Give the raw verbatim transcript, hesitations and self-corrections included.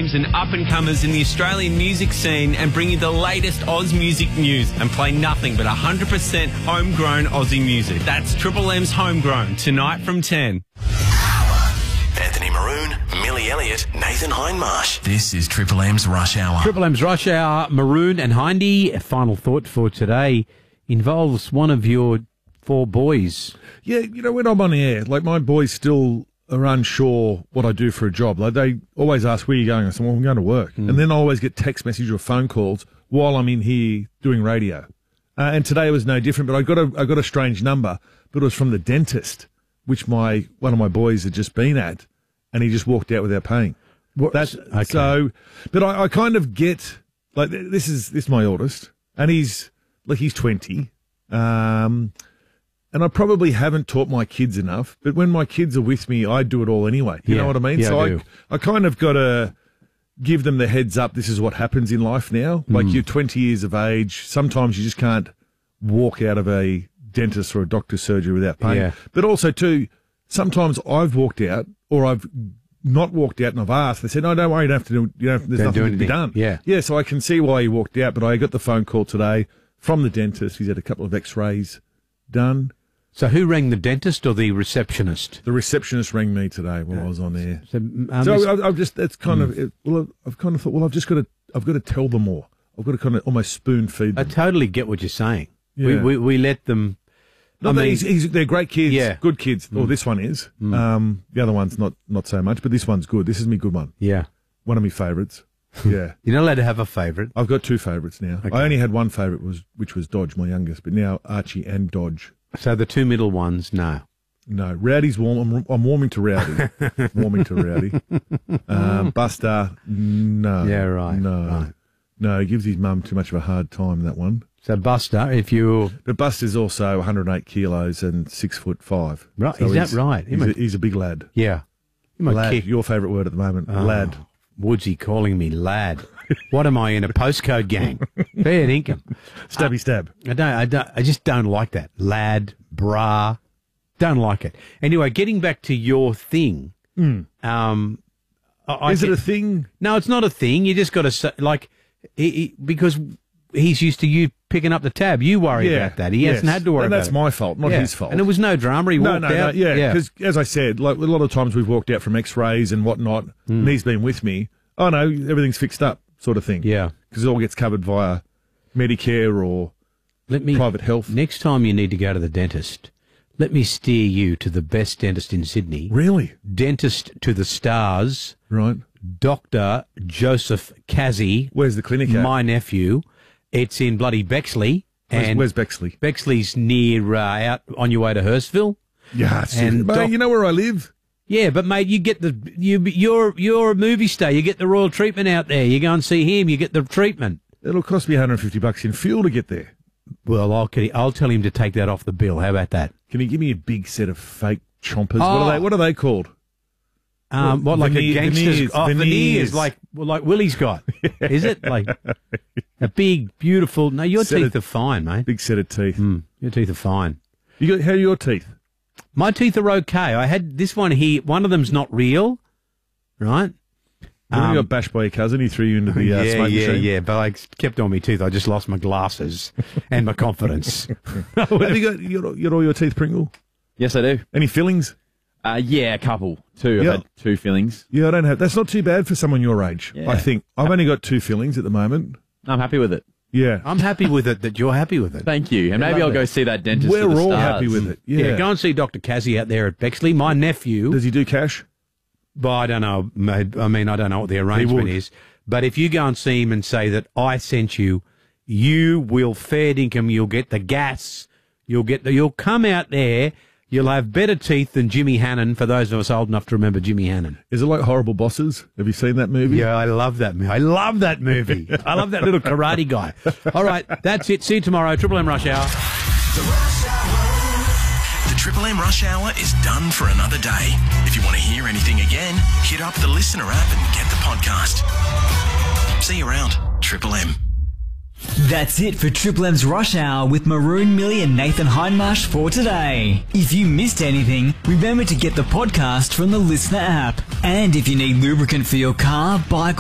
names and up-and-comers in the Australian music scene and bring you the latest Oz music news and play nothing but one hundred percent homegrown Aussie music. That's Triple M's Homegrown, tonight from ten. Anthony Maroon, Millie Elliott, Nathan Hindmarsh. This is Triple M's Rush Hour. Triple M's Rush Hour, Maroon and Hindy. Final thought for today involves one of your four boys. Yeah, you know, when I'm on the air, like my boys still are unsure what I do for a job. Like they always ask, where are you going? I say, well, I'm going to work. Mm. And then I always get text message or phone calls while I'm in here doing radio. Uh, and today was no different, but I got a I got a strange number, but it was from the dentist, which my one of my boys had just been at, and he just walked out without paying. What? That's Okay. so. But I, I kind of get like this is this is my oldest, and he's like he's twenty, um, and I probably haven't taught my kids enough. But when my kids are with me, I do it all anyway. You Yeah. know what I mean? Yeah, so I I do. I kind of got to give them the heads up. This is what happens in life now. Like Mm. you're twenty years of age. Sometimes you just can't walk out of a dentist or a doctor's surgery without paying. Yeah. But also too, sometimes I've walked out or I've not walked out and I've asked. They said, "No, don't worry, you don't have to do. You don't. There's Don't nothing do to be anything. done." Yeah. yeah. So I can see why he walked out. But I got the phone call today from the dentist. He's had a couple of X-rays done. So who rang the dentist or the receptionist? The receptionist rang me today while I was on air. So, um, So this- I, I've just that's kind of it, well, I've kind of thought, well, I've just got to I've got to tell them more. I've got to kind of almost spoon feed I them. totally get what you're saying. We, Yeah. we we let them. No, I they- mean, he's, he's, they're great kids, Yeah. good kids. Or this one is. Um, the other one's not not so much, but this one's good. This is my good one. yeah. One of my favourites. Yeah. You're not allowed to have a favourite. I've got two favourites now. Okay. I only had one favourite, was which was Dodge, my youngest, but now Archie and Dodge. So the two middle ones, no. No, Rowdy's warm. I'm, I'm warming to Rowdy. warming to Rowdy. Um, Buster, no. Yeah, right, No. right. No, he gives his mum too much of a hard time, that one. So Buster, if you But Buster's also one hundred eight kilos and six foot five. Right, So is that he's- right? He He's a, might- he's a big lad. yeah, you might Lad, kick. your favourite word at the moment. Oh, Lad. Woodsy calling me lad. What am I in a postcode gang? Fair income. Stabby stab. I don't. I don't. I just don't like that. Lad, brah, don't like it. Anyway, getting back to your thing. Um, I, I Is it get- a thing? No, it's not a thing. You just got to say, like, he, he, because he's used to you picking up the tab. You worry Yeah. about that. He Yes. hasn't had to worry And about that's it. my fault, not Yeah. his fault. And there was no drama. He No, walked no, no, out. yeah, because as I said, like a lot of times we've walked out from X-rays and whatnot, and he's been with me. Oh no, everything's fixed up, sort of thing. Yeah. because it all gets covered via Medicare or Let me private health. Next time you need to go to the dentist, let me steer you to the best dentist in Sydney. Really? Dentist to the stars, Right. Doctor Joseph Kazi, Where's the clinic at? my nephew. It's in bloody Bexley. Where's, and where's Bexley? Bexley's near uh, out on your way to Hurstville. Yeah, it's And mate, doc- you know where I live? Yeah, but mate, you get the you you're you're a movie star. You get the royal treatment out there. You go and see him. You get the treatment. It'll cost me one hundred fifty bucks in fuel to get there. Well, I'll I'll tell him to take that off the bill. How about that? Can you give me a big set of fake chompers? What Oh. are they? What are they called? Um, what like Veneer- a gangster's veneers, oh, veneers, veneers. like well, like Willie's got? Is it like a big, beautiful? No, your Set teeth of- are fine, mate. Big set of teeth. Mm, your teeth are fine. You got how are your teeth? My teeth are okay. I had this one here. One of them's not real, right? When Um, you got bashed by your cousin, he threw you into the uh, yeah, smoke yeah, machine. yeah. But I kept on my teeth. I just lost my glasses and my confidence. Have you got you got, you got all your teeth, Pringle? Yes, I do. Any fillings? Uh, yeah, a couple. Two. I've Yeah. had two fillings. Yeah, I don't have. That's not too bad for someone your age. Yeah. I think I've only got two fillings at the moment. I'm happy with it. Yeah, I'm happy with it that you're happy with it. Thank you. And Yeah, maybe I'll lovely. go see that dentist. we're for the all stars. happy with it. Yeah. Yeah, go and see Doctor Kazi out there at Bexley. My nephew. Does he do cash? Well, I don't know. mate. I mean, I don't know what the arrangement would. is. But if you go and see him and say that I sent you, you will fair dinkum. You'll get the gas. You'll get the. You'll come out there. You'll have better teeth than Jimmy Hannon. For those of us old enough to remember Jimmy Hannon. Is it like Horrible Bosses? Have you seen that movie? Yeah, I love that movie. I love that movie. I love that little karate guy. All right, that's it. See you tomorrow. Triple M Rush Hour. The Rush Hour. The Triple M Rush Hour is done for another day. If you want to hear anything again, hit up the Listener app and get the podcast. See you around. Triple M. That's it for Triple M's Rush Hour with Maroon, Millie and Nathan Hindmarsh for today. If you missed anything, remember to get the podcast from the Listener app. And if you need lubricant for your car, bike